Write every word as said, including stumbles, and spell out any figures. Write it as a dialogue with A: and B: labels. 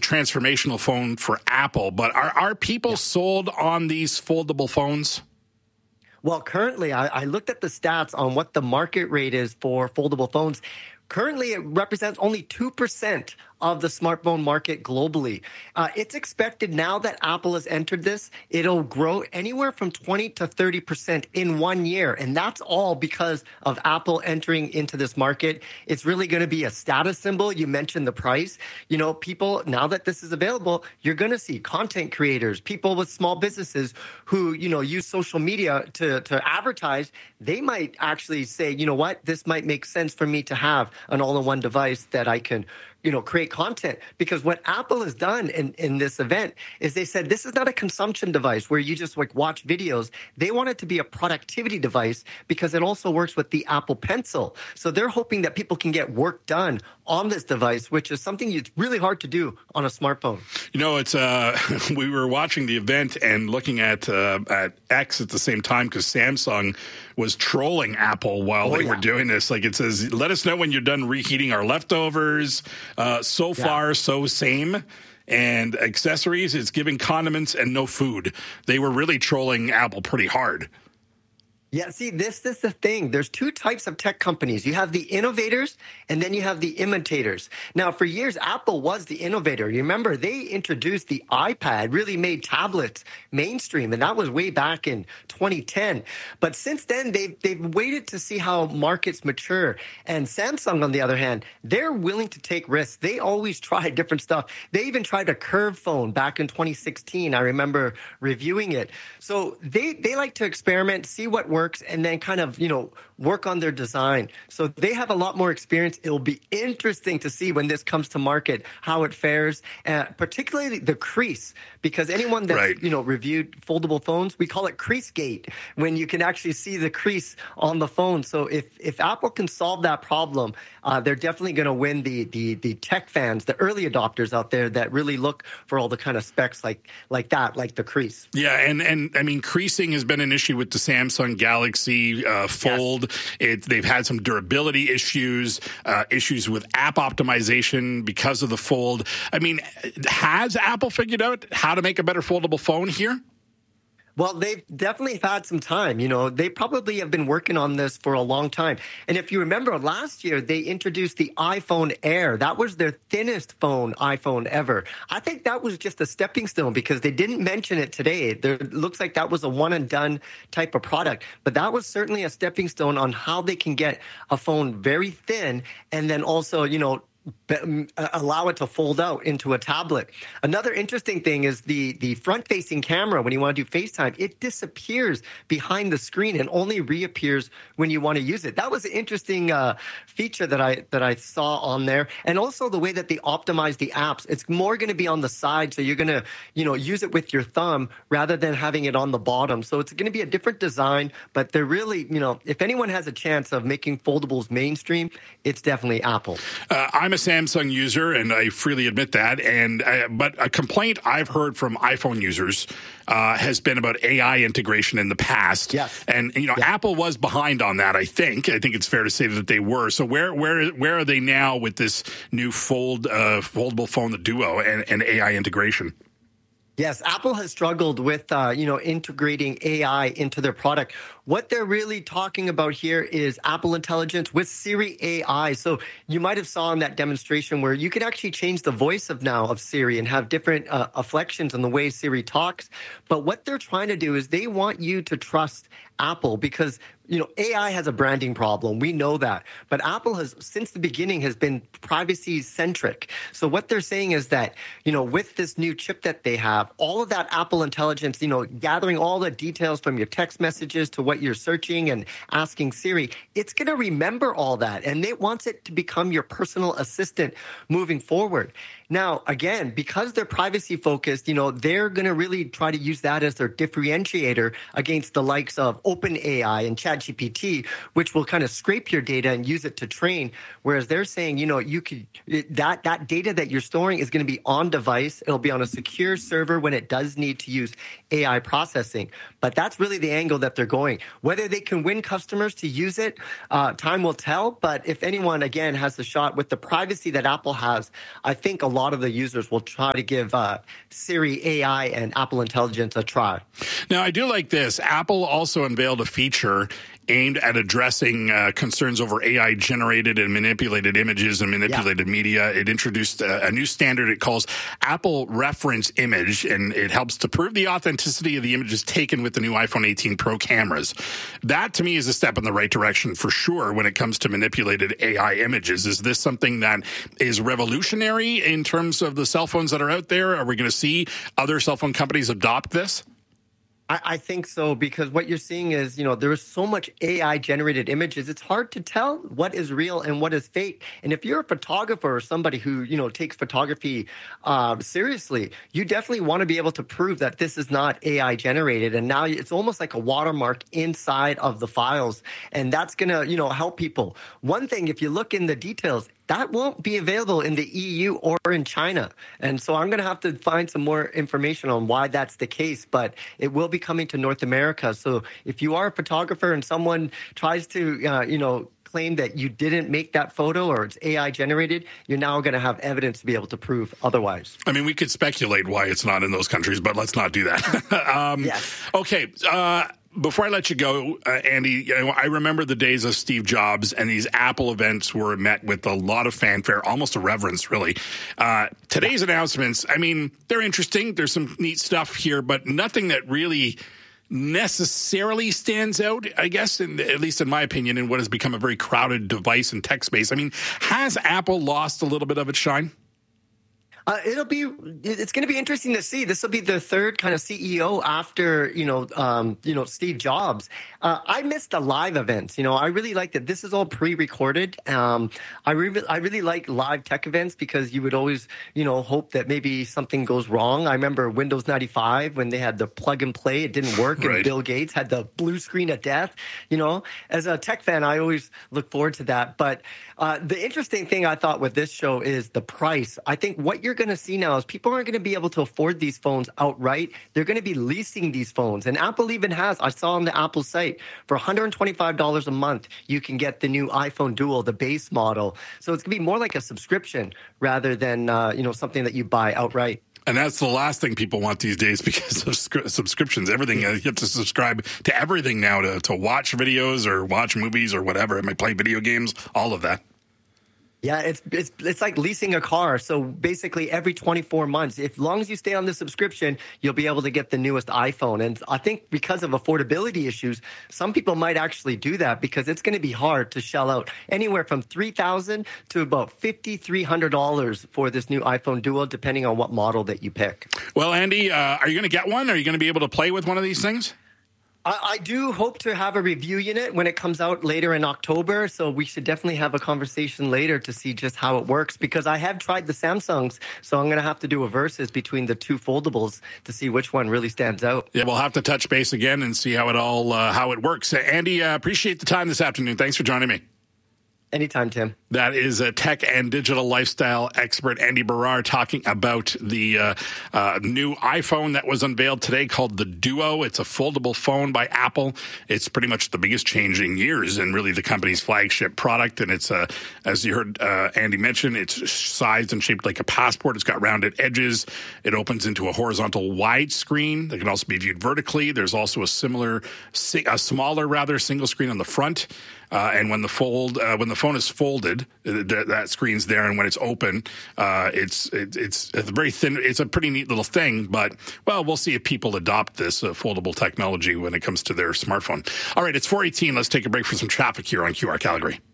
A: transformational phone for Apple, but are, are people yeah. sold on these foldable phones?
B: Well, currently, I, I looked at the stats on what the market rate is for foldable phones. Currently, it represents only two percent of the smartphone market globally. Uh, it's expected now that Apple has entered this, it'll grow anywhere from twenty to thirty percent in one year. And that's all because of Apple entering into this market. It's really going to be a status symbol. You mentioned the price. You know, people, now that this is available, you're going to see content creators, people with small businesses who, you know, use social media to, to advertise. They might actually say, you know what, this might make sense for me to have an all-in-one device that I can, you know, create content. Because what Apple has done in, in this event is they said this is not a consumption device where you just like watch videos. They want it to be a productivity device because it also works with the Apple Pencil. So they're hoping that people can get work done on this device, which is something it's really hard to do on a smartphone.
A: You know, it's uh, we were watching the event and looking at uh, at X at the same time because Samsung was trolling Apple while oh, they yeah. were doing this. Like it says, let us know when you're done reheating our leftovers. Uh, so yeah. far, so same. And accessories, it's giving condiments and no food. They were really trolling Apple pretty hard.
B: Yeah, see, this is the thing. There's two types of tech companies. You have the innovators and then you have the imitators. Now, for years, Apple was the innovator. You remember they introduced the iPad, really made tablets mainstream, and that was way back in twenty ten. But since then, they've, they've waited to see how markets mature. And Samsung, on the other hand, they're willing to take risks. They always try different stuff. They even tried a curved phone back in twenty sixteen. I remember reviewing it. So they, they like to experiment, see what works, and then kind of, you know, work on their design. So they have a lot more experience. It'll be interesting to see when this comes to market, how it fares, uh, particularly the crease, because anyone that's, right. you know, reviewed foldable phones, we call it crease gate, when you can actually see the crease on the phone. So if, if Apple can solve that problem, uh, they're definitely going to win the, the, the tech fans, the early adopters out there that really look for all the kind of specs like, like that, like the crease.
A: Yeah. And, and I mean, creasing has been an issue with the Samsung Galaxy uh, Fold. Yes. It, they've had some durability issues, uh, issues with app optimization because of the Fold. I mean, has Apple figured out how to make a better foldable phone here?
B: Well, they've definitely had some time. You know, they probably have been working on this for a long time. And if you remember last year, they introduced the iPhone Air. That was their thinnest phone iPhone ever. I think that was just a stepping stone because they didn't mention it today. There, it looks like that was a one and done type of product. But that was certainly a stepping stone on how they can get a phone very thin and then also, you know, allow it to fold out into a tablet. Another interesting thing is the, the front-facing camera. When you want to do FaceTime, it disappears behind the screen and only reappears when you want to use it. That was an interesting uh, feature that I that I saw on there. And also the way that they optimize the apps. It's more going to be on the side, so you're going to, you know, use it with your thumb rather than having it on the bottom. So it's going to be a different design, but they're really, you know, if anyone has a chance of making foldables mainstream, it's definitely Apple.
A: Uh, I'm a Samsung user, and I freely admit that. And uh, but a complaint I've heard from iPhone users uh, has been about A I integration in the past.
B: Yes.
A: And you know,
B: yeah.
A: Apple was behind on that. I think. I think it's fair to say that they were. So where where where are they now with this new fold uh, foldable phone, the Duo, and, and A I integration?
B: Yes, Apple has struggled with, uh, you know, integrating A I into their product. What they're really talking about here is Apple Intelligence with Siri A I. So you might have saw in that demonstration where you can actually change the voice of now of Siri and have different uh, afflections on the way Siri talks. But what they're trying to do is they want you to trust Apple because, you know, A I has a branding problem. We know that. But Apple has, since the beginning, has been privacy centric. So what they're saying is that, you know, with this new chip that they have, all of that Apple Intelligence, you know, gathering all the details from your text messages to what you're searching and asking Siri, it's going to remember all that. And it wants it to become your personal assistant moving forward. Now, again, because they're privacy focused, you know, they're going to really try to use that as their differentiator against the likes of OpenAI and ChatGPT ChatGPT, which will kind of scrape your data and use it to train. Whereas they're saying, you know, you could that that data that you're storing is going to be on device. It'll be on a secure server when it does need to use A I processing. But that's really the angle that they're going. Whether they can win customers to use it, uh, time will tell. But if anyone, again, has the shot with the privacy that Apple has, I think a lot of the users will try to give uh, Siri A I and Apple Intelligence a try.
A: Now, I do like this. Apple also unveiled a feature aimed at addressing uh, concerns over A I-generated and manipulated images and manipulated yeah. media. It introduced a, a new standard it calls Apple Reference Image, and it helps to prove the authenticity of the images taken with the new iPhone eighteen Pro cameras. That, to me, is a step in the right direction for sure when it comes to manipulated A I images. Is this something that is revolutionary in terms of the cell phones that are out there? Are we going to see other cell phone companies adopt this?
B: I, I think so, because what you're seeing is, you know, there is so much A I generated images. It's hard to tell what is real and what is fake. And if you're a photographer or somebody who, you know, takes photography um, seriously, you definitely want to be able to prove that this is not A I generated. And now it's almost like a watermark inside of the files. And that's going to, you know, help people. One thing, if you look in the details, that won't be available in the E U or in China. And so I'm going to have to find some more information on why that's the case, but it will be coming to North America. So if you are a photographer and someone tries to, uh, you know, claim that you didn't make that photo or it's A I generated, you're now going to have evidence to be able to prove otherwise.
A: I mean, we could speculate why it's not in those countries, but let's not do that. um,
B: yes.
A: Okay. Uh, Before I let you go, uh, Andy, you know, I remember the days of Steve Jobs, and these Apple events were met with a lot of fanfare, almost a reverence, really. Uh, today's announcements, I mean, they're interesting. There's some neat stuff here, but nothing that really necessarily stands out, I guess, in, at least in my opinion, in what has become a very crowded device and tech space. I mean, has Apple lost a little bit of its shine?
B: Uh, it'll be, it's going to be interesting to see. This will be the third kind of C E O after, you know, um, you know, Steve Jobs. Uh, I missed the live events. You know, I really like that. This is all pre-recorded. Um, I really, I really like live tech events because you would always, you know, hope that maybe something goes wrong. I remember Windows ninety-five when they had the plug and play, it didn't work. Right. And Bill Gates had the blue screen of death. You know, as a tech fan, I always look forward to that. But uh, the interesting thing I thought with this show is the price. I think what you're going to see now is people aren't going to be able to afford these phones outright. They're going to be leasing these phones. And Apple even has, I saw on the Apple site, for one hundred twenty-five dollars a month, you can get the new iPhone Dual, the base model. So it's going to be more like a subscription rather than, uh, you know, something that you buy outright.
A: And that's the last thing people want these days because of scri- subscriptions. Everything, uh, you have to subscribe to everything now to, to watch videos or watch movies or whatever. It might play video games, all of that.
B: Yeah, it's it's it's like leasing a car. So basically every twenty-four months, if long as you stay on the subscription, you'll be able to get the newest iPhone. And I think because of affordability issues, some people might actually do that because it's going to be hard to shell out anywhere from three thousand dollars to about five thousand three hundred dollars for this new iPhone Duo, depending on what model that you pick.
A: Well, Andy, uh, are you going to get one? Are you going to be able to play with one of these things?
B: I, I do hope to have a review unit when it comes out later in October, so we should definitely have a conversation later to see just how it works, because I have tried the Samsungs, so I'm going to have to do a versus between the two foldables to see which one really stands out.
A: Yeah, we'll have to touch base again and see how it all uh, how it works. Uh, Andy, uh, appreciate the time this afternoon. Thanks for joining me.
B: Anytime, Tim.
A: That is a tech and digital lifestyle expert, Andy Baryer, talking about the uh, uh, new iPhone that was unveiled today called the Duo. It's a foldable phone by Apple. It's pretty much the biggest change in years and really the company's flagship product. And it's, uh, as you heard uh, Andy mention, it's sized and shaped like a passport. It's got rounded edges. It opens into a horizontal wide screen that can also be viewed vertically. There's also a similar, a smaller rather, single screen on the front. Uh, and when the fold, uh, when the phone is folded, th- that screen's there, and when it's open, uh, it's it, it's it's very thin. It's a pretty neat little thing, but well, we'll see if people adopt this uh, foldable technology when it comes to their smartphone. All right, it's four eighteen. Let's take a break for some traffic here on Q R Calgary.